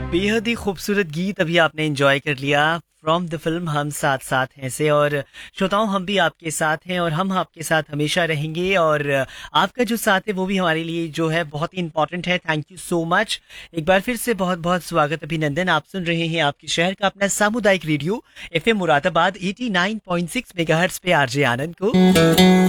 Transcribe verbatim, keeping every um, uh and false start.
बेहद ही खूबसूरत गीत अभी आपने एंजॉय कर लिया फ्रॉम द फिल्म हम साथ साथ हैं से। और श्रोताओं, हम भी आपके साथ हैं और हम आपके साथ हमेशा रहेंगे। और आपका जो साथ है वो भी हमारे लिए जो है बहुत ही इंपॉर्टेंट है। Thank you so much. एक बार फिर से बहुत बहुत स्वागत, अभिनंदन। आप सुन रहे हैं आपके शहर का अपना सामुदायिक radio FM Moradabad eighty nine point six megahertz पे आरजे आनंद को।